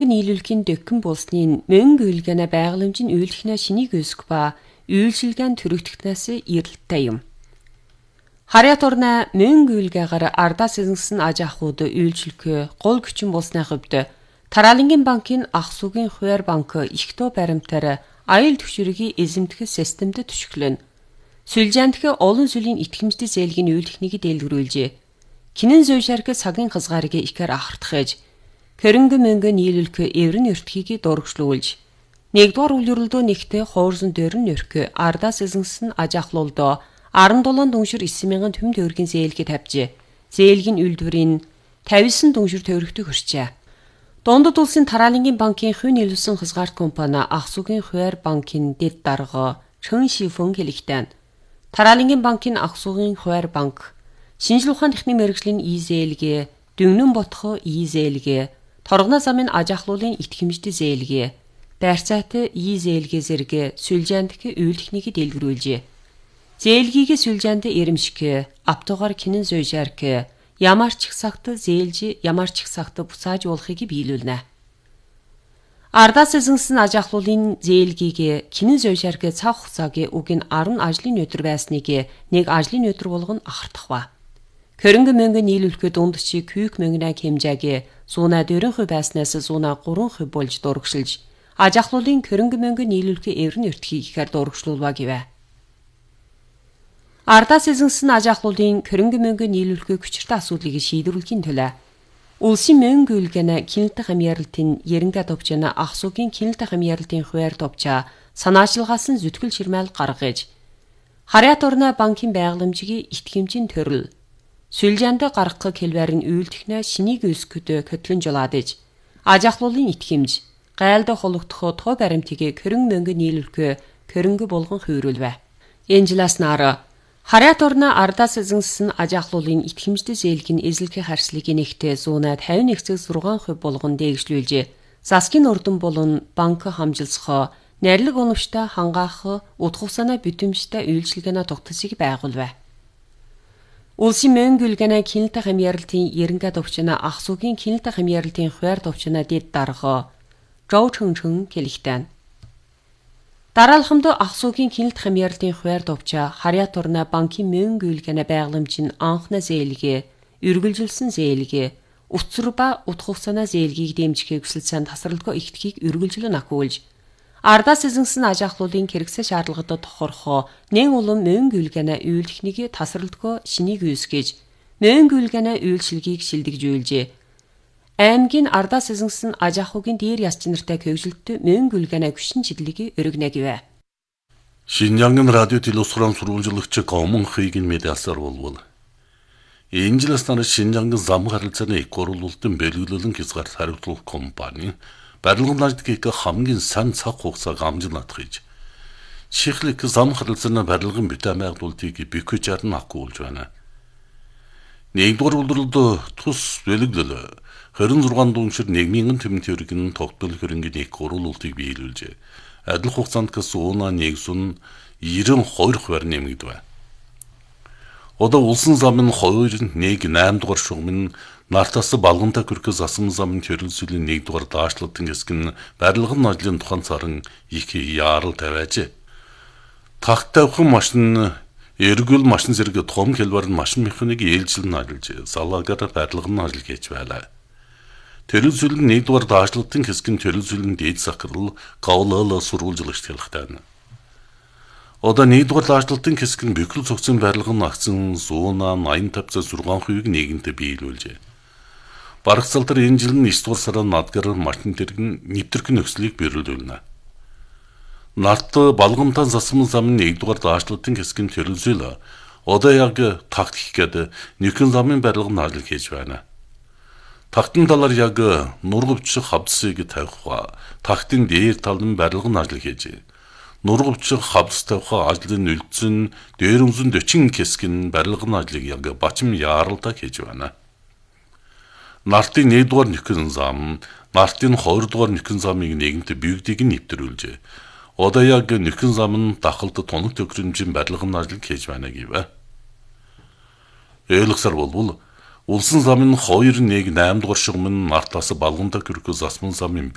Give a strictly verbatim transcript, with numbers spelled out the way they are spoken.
нийлүүлэхийн дөкөн болсны мөнгө үйлгэнэ байгаламжийн үйлдэхнэ шинийг өсөх ба үйлчилгээнд төрөгдөхнөөс эрэлттэй юм. Харьяат орны мөнгө үйлгээгээр ардаас эзэнсэн аж ахуйд үйлчлэхээ гол хүчин болсны хувьд Тараалангийн банкын ах сүгийн хуваар банк их тоо баримтаар аюул төвшөрөгийн эзэмдэх системд төшөглөн. Сүлжээндх олон сүлийн итгэмжтэй зээлгийн үйлдэхнийг дэлгэрүүлжээ. Кинэн зөйшарк цагийн хазгаарыг ихэр ахартахж, хөрөнгө мөнгө нийлүүлэх эврэн өртгийг дурагшлуулж, нэгдүгээр үйлрэлдөө нэгтээ хоорсон дөрн өрх ардаас эзэнсэн аж ахлуулдоо арван долоон дүншир эссэн мянган төм төгрөгийн зээлгээ тавьжээ. Зээлгийн үйлдвэрийн тавьсан дүншир төгрөгтөг хүрчээ. Дундад улсын Тараалангийн банкын хувь нийлүүлсэн хязгаарт компани ах сүгийн хуваар банкын дэд дарга Чөн Шифэн хэлэхдээ Тараалангийн банкын ах сүгийн хуваар банк шинжлэх ухааны техникийн мэргэжлийн И-зээлгээ, дүнгнэн ботхо И-зээлгээ, торгоно замын аж ахлуулын итгэмжтэй зээлгээ, байрцаатай И-зээлгээ зэрэг сүлжээндх үйл техникийг дэлгэрүүлжээ. Зээлгийг сүлжээнд эрэмших, автогоор кинэн зөйшарк ямар ч их цагт зээлж ямар ч их цагт буцаажуулахыг биелүүлнэ. Ардаас эзэнсэн аж ахлуулын зээлгийг кинэн зөйшарк цаг хугацааг уг нь арван ажлын өдөр байсныг нэг ажлын өдөр болгон ахардах ба. Хөрөнгө мөнгө нийлүүлэхэд дундчи күйк мөнгөний хэмжээг сууна дөрвөн хувь байснаас сууна гурван хувь болж дурагшилж, аж ахлуулын хөрөнгө мөнгө нийлүүлэх эврэн өртгийг ихээр дурагшлуулва гэвэ. Ардаас эзэнсэн аж ахлуулын хөрөнгө мөнгө нийлүүлэхээ хүчиртэй асуудлыг шийдвэрлэхийн төлөө улсын мөнгө үйлгэнэ кинэлтэх амьяаралтын ерөнхий товчны ах сүгийн кинэлтэх амьяаралтын хуваар товчаа санаачилгаас нь зүтгэл ширмэл гаргаж Харьяат орны банкын байгаламжийг итгэмжийн төрөл сүлжээнд гаргах хэлбэрийн үйлдэхнэ шинийг өсгөхөд хөтлөн жолоодж аж ахлуулын итгэмж гайлд хологдох тоо баримтыг хөрөнгө мөнгө нийлүүлэхээ хөрөнгө болгон хувируулвэ. Энжилас нара Харьяат орны ардаас эзэнсэн аж ахлуулын итгэмжтэй зээлгийн эзлэхийн харьцлыг нэгтээ сууна тавин нэг цэг зургаан хувь болгон дээгшлүүлжээ. Засгийн урдан болон банк хамжилсахоо найрлаг оновчтой хангаах утгуусана бүтэмжтэй үйлчилгээний тогтцыг байгуулвэ. Улсын мөнгө үйлгэнэ кинэлтэх амьяаралтын ерөнхий товчны ах сүгийн кинэлтэх амьяаралтын хуваар товчны дэд дарга Жоо Чөн Чөн хэлэхдээ дараалхамд ах сүгийн кинэлтэх амьяаралтын хуваар товчаа Харьяат орны банкын мөнгө үйлгэнэ байгаламжийн анхны зээлгээ, үргэлжилсэн зээлгээ, утсар ба утгуусана зээлгийг дэмжихийг хүсэлцэн тасралтгүй ихтгийг үргэлжлэн ахиулж, ардаас эзэнсэн аж ахлуулын хэрэгцээ шаардлагатай тохирохоо нэн улам мөнгө үйлгэнэ үйлдэхнийг тасралтгүй шинийг үүсгэж, мөнгө үйлгэнэ үйлчилгээг шилдэгжүүлжээ. Аймгийн ардаас эзэнсэн аж ахуйн дээр яс чинартай хөгжилтөд мөнгө үйлгэнэ гүшин чиглэгийг өргөнэ гэвэ. Шинжянгын радио телевизрон сурвалжлагч Гомон Хыгийн медиасаар болвол энэ жилээс нар Шинжянгын зам харилцааны эко оруулалтын бэлгэлэн хязгаар хариуцлах компани барилгын ажлыг хамгийн сайн цаг хугацааг амжилт хийж чихлэг зам харилцааны барилгын битэмэгдүүлтийг бикүжээр нь ахгуулж байна. Нэгдүгээр үйлдвэрлэлд тус бэлгэлэл хорин зургаан дүншир нэг мянган төмөн төгрөгийн тогтмол хөрөнгөний эко оруулалтыг биелүүлжээ. Адил хугацаанд сууна нэгсэн девяносто хоёр хувиар нэмэгдэв. Одоо улсын замын хоёр нэг восемь дугаар шугам нь нартаас балгантай хүрхээс асан замын төрөлсөлийн нэг дугаар даашлалтын хэсэг нь барилгын ажлын тухайн царан их яарал тавиажээ. Тагт тавих машин эргүүл машин зэрэг том хэлбэрийн машин механик ээлжилэн ажиллаж салаагаар барилгын ажил хийж байлаа. Төрөлсөлийн нэг дугаар даашлалтын хэсэг нь төрөлсөлийн дээд сахарл гавлал сурвалжлагч хэлэхтэй. Одоо нэг дугаар даашлалтын хэсэг нь бэхэл цогцын барилгын агцсан сууна восемьдесят пять зургаан хувийг нэгэнтээ биелүүлжээ. Барагцалтар энэ жил нь девять дугаар сард надгаар машин тэрэг нэвтрэх нөхцөлийг биелүүлнэ. Нарт балгамтан засмын замын нэг дугаар даашлалтын хэсэг нь төрөлсөл одоо яг тактикэд нэгэн замын барилгын ажил хийж байна. Тагтын талаар яг нургавч хавцыг тавих ба тагтын дээр тал нь барилгын ажил хийж нургавч хавц тавих ажлын үлдсэн дээр өмсөн forty хэсэг нь барилгын ажлыг яг бачим яаралтай хийж байна. Нартын нэг дугаар нөхөн зам, нартын хоёр дугаар нөхөн замыг нэгэнтээ бигдийг нь нэвтрүүлжээ. Одоо яг нөхөн зам нь дахалд тоног төхөөрөмжийн барилгын ажил хийж байна гэвэ. Ойлгосоор болвол улсын замын хоёр нэг восемь дугаар шугам нь нартаас балгантай хүрхээс асман замын